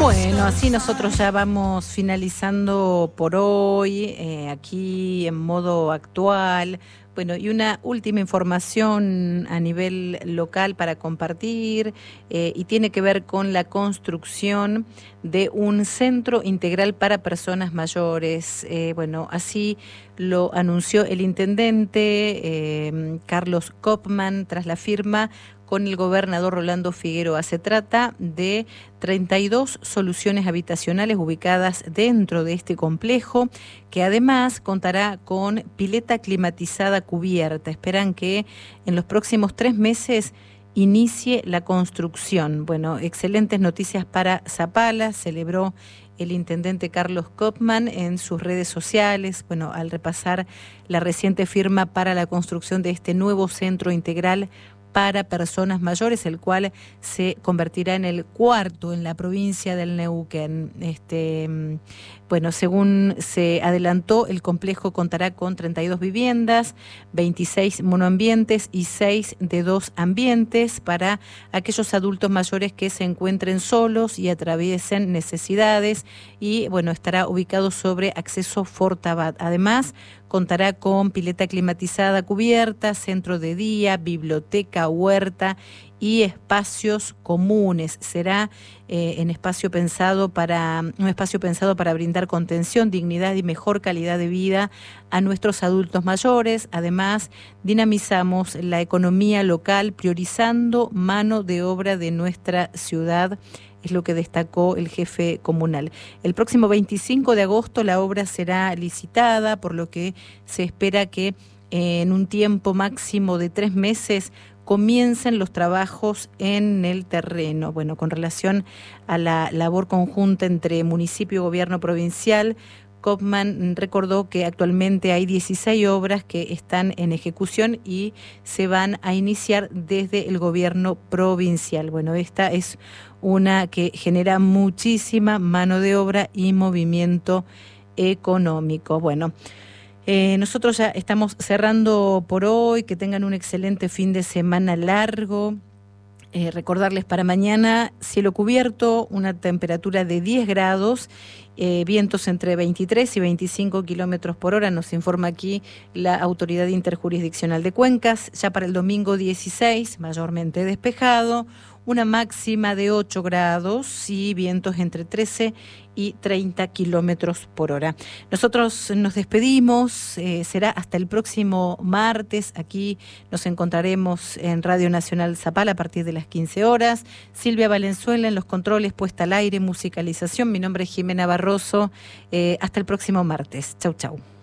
Bueno, así nosotros ya vamos finalizando por hoy, aquí en modo actual. Bueno, y una última información a nivel local para compartir, y tiene que ver con la construcción de un centro integral para personas mayores. Bueno, así lo anunció el intendente Carlos Kopman tras la firma con el gobernador Rolando Figueroa. Se trata de 32 soluciones habitacionales ubicadas dentro de este complejo, que además contará con pileta climatizada cubierta. Esperan que en los próximos 3 meses inicie la construcción. Bueno, excelentes noticias para Zapala, celebró el intendente Carlos Kopman en sus redes sociales, bueno, al repasar la reciente firma para la construcción de este nuevo centro integral para personas mayores, el cual se convertirá en el cuarto en la provincia del Neuquén. Bueno, según se adelantó, el complejo contará con 32 viviendas, 26 monoambientes y 6 de 2 ambientes para aquellos adultos mayores que se encuentren solos y atraviesen necesidades, y bueno, estará ubicado sobre acceso Fortabat. Además, contará con pileta climatizada cubierta, centro de día, biblioteca, huerta y espacios comunes. Será un espacio pensado para brindar contención, dignidad y mejor calidad de vida a nuestros adultos mayores. Además, dinamizamos la economía local priorizando mano de obra de nuestra ciudad, es lo que destacó el jefe comunal. El próximo 25 de agosto la obra será licitada, por lo que se espera que en un tiempo máximo de 3 meses comiencen los trabajos en el terreno. Bueno, con relación a la labor conjunta entre municipio y gobierno provincial, Kopman recordó que actualmente hay 16 obras que están en ejecución y se van a iniciar desde el gobierno provincial. Bueno, esta es una que genera muchísima mano de obra y movimiento económico. Bueno, nosotros ya estamos cerrando por hoy. Que tengan un excelente fin de semana largo. Recordarles para mañana, cielo cubierto, una temperatura de 10 grados, vientos entre 23 y 25 kilómetros por hora, nos informa aquí la Autoridad Interjurisdiccional de Cuencas. Ya para el domingo 16, mayormente despejado, una máxima de 8 grados y vientos entre 13 y 30 kilómetros por hora. Nosotros nos despedimos, será hasta el próximo martes. Aquí nos encontraremos en Radio Nacional Zapala a partir de las 15 horas. Silvia Valenzuela en los controles, puesta al aire, musicalización. Mi nombre es Jimena Barroso. Hasta el próximo martes. Chau, chau.